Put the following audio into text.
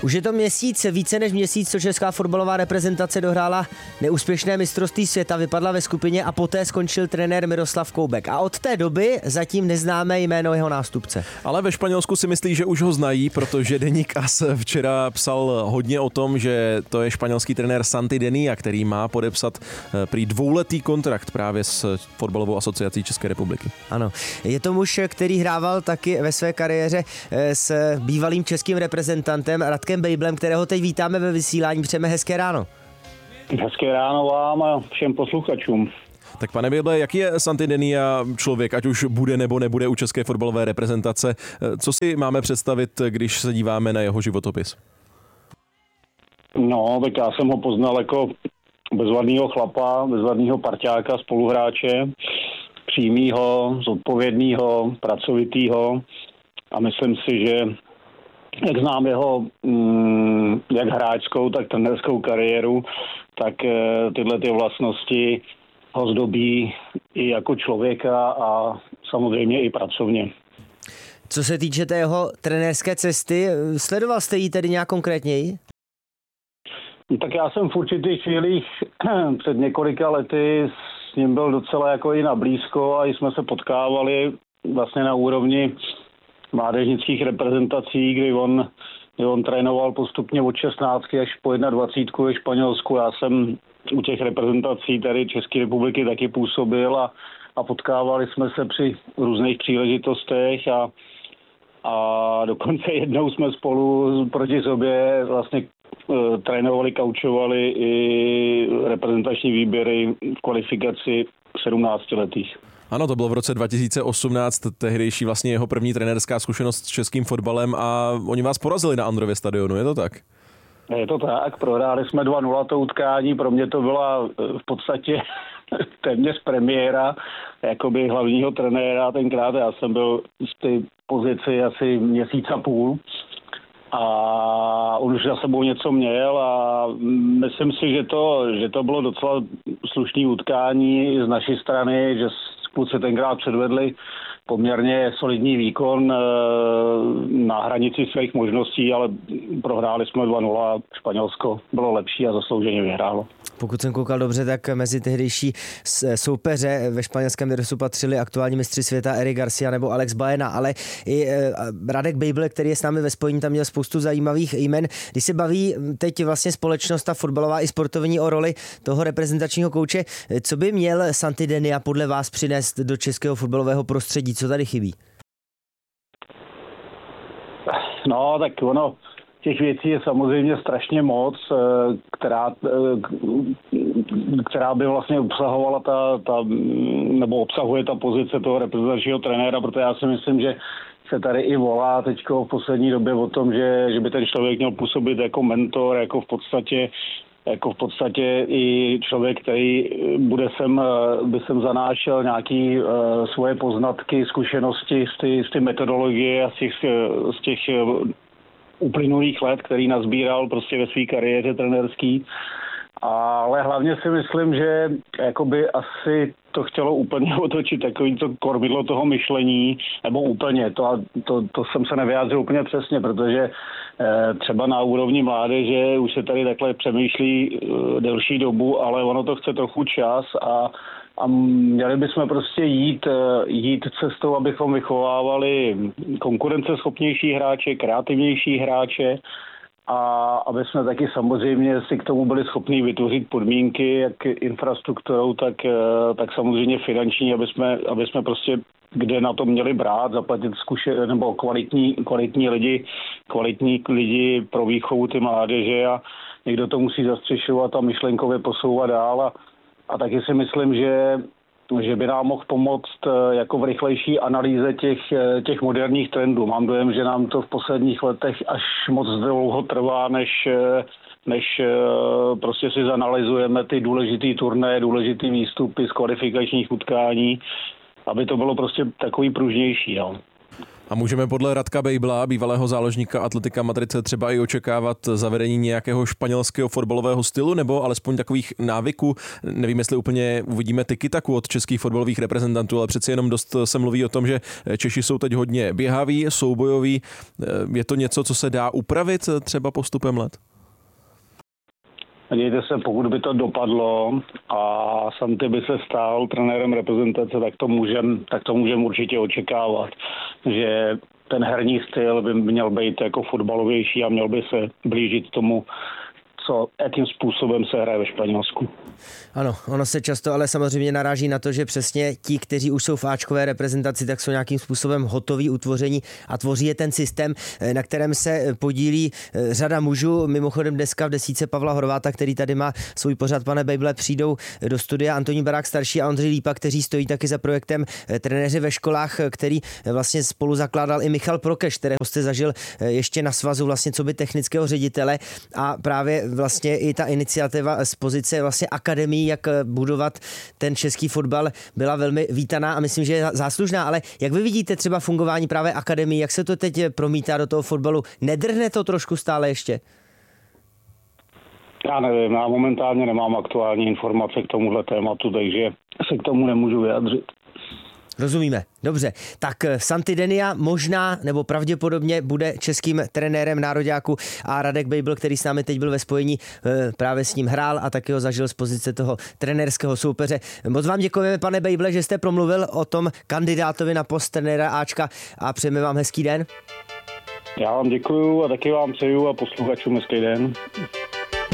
Už je to měsíc, více než měsíc, co česká fotbalová reprezentace dohrála neúspěšné mistrovství světa, vypadla ve skupině a poté skončil trenér Miroslav Koubek. A od té doby zatím neznáme jméno jeho nástupce. Ale ve Španělsku si myslí, že už ho znají, protože deník AS včera psal hodně o tom, že to je španělský trenér Santi Denia, který má podepsat prý dvouletý kontrakt právě s fotbalovou asociací České republiky. Ano, je to muž, který hrával taky ve své kariéře s bývalým českým reprezentantem Radkem Bejblem, kterého teď vítáme ve vysílání. Přejeme hezké ráno. Hezké ráno vám a všem posluchačům. Tak pane Bejble, jaký je Santi Denia člověk, ať už bude nebo nebude u české fotbalové reprezentace? Co si máme představit, když se díváme na jeho životopis? No, tak já jsem ho poznal jako bezvadného chlapa, bezvadného parťáka, spoluhráče, přímýho, zodpovědného, pracovitého a myslím si, že jak znám jeho jak hráčskou, tak trenérskou kariéru, tak tyhle ty vlastnosti ho zdobí i jako člověka a samozřejmě i pracovně. Co se týče té jeho trenérské cesty, sledoval jste ji tedy nějak konkrétněji? Tak já jsem v určitých chvílích před několika lety s ním byl docela jako i na blízko a jsme se potkávali vlastně na úrovni mládežnických reprezentací, kdy on trénoval postupně od 16 až po 21 ve Španělsku. Já jsem u těch reprezentací tady České republiky taky působil a potkávali jsme se při různých příležitostech a dokonce jednou jsme spolu proti sobě vlastně trénovali, kaučovali i reprezentační výběry v kvalifikaci 17letých. Ano, to bylo v roce 2018, tehdejší vlastně jeho první trenérská zkušenost s českým fotbalem a oni vás porazili na Andrově stadionu, je to tak? Je to tak, prohráli jsme 2-0 to utkání, pro mě to byla v podstatě téměř premiéra, jakoby hlavního trenéra tenkrát, já jsem byl v té pozici asi měsíc a půl a on už za sebou něco měl a myslím si, že to bylo docela slušné utkání z naší strany, že kluci tenkrát předvedli poměrně solidní výkon na hranici svých možností, ale prohráli jsme 2-0 a Španělsko bylo lepší a zaslouženě vyhrálo. Pokud jsem koukal dobře, tak mezi tehdejší soupeře ve španělském dresu patřili aktuální mistři světa Eric Garcia nebo Alex Baena, ale i Radek Bejble, který je s námi ve spojení, tam měl spoustu zajímavých jmen. Když se baví teď vlastně společnost a fotbalová i sportovní o roli toho reprezentačního kouče, co by měl Santi Denia podle vás přinést do českého fotbalového prostředí? Co tady chybí? No, tak těch věcí je samozřejmě strašně moc, která by vlastně obsahovala nebo obsahuje ta pozice toho reprezentačního trenéra, protože já si myslím, že se tady i volá teďko v poslední době o tom, že by ten člověk měl působit jako mentor, jako v podstatě i člověk, který by sem zanášel nějaký svoje poznatky, zkušenosti z té metodologie a z těch uplynulých let, který nazbíral prostě ve své kariéře trenérský. Ale hlavně si myslím, že jakoby asi to chtělo úplně otočit takový to kormidlo toho myšlení, nebo úplně, to jsem se nevyjádřil úplně přesně, protože třeba na úrovni mládeže už se tady takhle přemýšlí delší dobu, ale ono to chce trochu čas a měli bychom prostě jít cestou, abychom vychovávali konkurenceschopnější hráče, kreativnější hráče, a aby jsme taky samozřejmě si k tomu byli schopni vytvořit podmínky, jak infrastrukturou, tak samozřejmě finanční, aby jsme prostě kde na to měli brát, zaplatit nebo kvalitní lidi pro výchovu ty mládeže a někdo to musí zastřešovat a myšlenkově posouvat dál a taky si myslím, že by nám mohl pomoct jako v rychlejší analýze těch moderních trendů. Mám dojem, že nám to v posledních letech až moc dlouho trvá, než prostě si zanalyzujeme ty důležitý turné, důležitý výstupy z kvalifikačních utkání, aby to bylo prostě takový pružnější. Jo. A můžeme podle Radka Bejbla, bývalého záložníka Atletika Madrid, třeba i očekávat zavedení nějakého španělského fotbalového stylu nebo alespoň takových návyků? Nevím, jestli úplně uvidíme tiki-taku od českých fotbalových reprezentantů, ale přeci jenom dost se mluví o tom, že Češi jsou teď hodně běhaví, soubojoví. Je to něco, co se dá upravit třeba postupem let? Dějte se, pokud by to dopadlo a Santi by se stal trenérem reprezentace, tak to můžeme určitě očekávat, že ten herní styl by měl být jako fotbalovější a měl by se blížit tomu, jakým způsobem se hraje ve Španělsku. Ano, ono se často ale samozřejmě naráží na to, že přesně ti, kteří už jsou v áčkové reprezentaci, tak jsou nějakým způsobem hotoví, utvoření a tvoří je ten systém, na kterém se podílí řada mužů. Mimochodem dneska v desítce Pavla Horváta, který tady má svůj pořad, pane Bejble, přijdou do studia Antonín Barák starší a Ondřej Lípa, kteří stojí taky za projektem Trenéři ve školách, který vlastně spolu zakládal i Michal Prokeš, kterého jste zažil ještě na svazu vlastně coby technického ředitele, a právě vlastně i ta iniciativa z pozice vlastně akademií, jak budovat ten český fotbal, byla velmi vítaná a myslím, že je záslužná. Ale jak vy vidíte třeba fungování právě akademií, jak se to teď promítá do toho fotbalu? Nedrhne to trošku stále ještě? Já nevím, já momentálně nemám aktuální informace k tomuhle tématu, takže se k tomu nemůžu vyjádřit. Rozumíme. Dobře. Tak Santi Denia možná nebo pravděpodobně bude českým trenérem nároďáku a Radek Bejbl, který s námi teď byl ve spojení, právě s ním hrál a taky ho zažil z pozice toho trenérského soupeře. Moc vám děkujeme, pane Bejble, že jste promluvil o tom kandidátovi na post trenéra Ačka a přejeme vám hezký den. Já vám děkuju a taky vám přeju a posluchačům hezký den.